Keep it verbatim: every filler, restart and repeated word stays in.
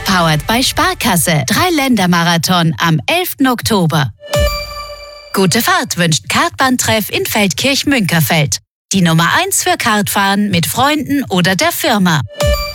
Powered by Sparkasse. Dreiländermarathon am elften Oktober. Gute Fahrt wünscht Kartbahntreff in Feldkirch-Münkerfeld. Die Nummer eins für Kartfahren mit Freunden oder der Firma.